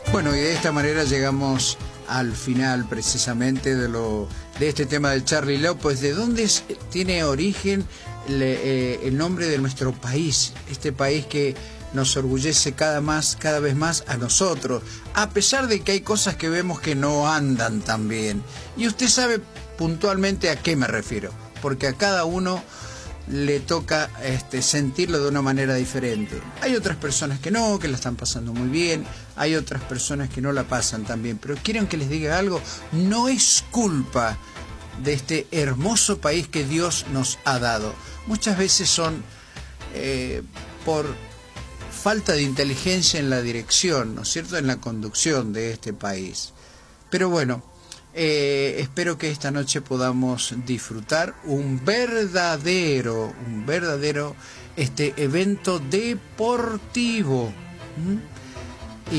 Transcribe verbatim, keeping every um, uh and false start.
Bueno, y de esta manera llegamos al final precisamente de lo de este tema del Charlie López. ¿De dónde es, tiene origen le, eh, el nombre de nuestro país? Este país que nos orgullece cada más, cada vez más a nosotros, a pesar de que hay cosas que vemos que no andan tan bien. Y usted sabe puntualmente a qué me refiero, porque a cada uno le toca este, sentirlo de una manera diferente. Hay otras personas que no, que la están pasando muy bien, hay otras personas que no la pasan tan bien, pero quieren que les diga algo, no es culpa de este hermoso país que Dios nos ha dado. Muchas veces son eh, por falta de inteligencia en la dirección, ¿no es cierto?, en la conducción de este país. Pero bueno, Eh, espero que esta noche podamos disfrutar un verdadero, un verdadero este evento deportivo. ¿Mm?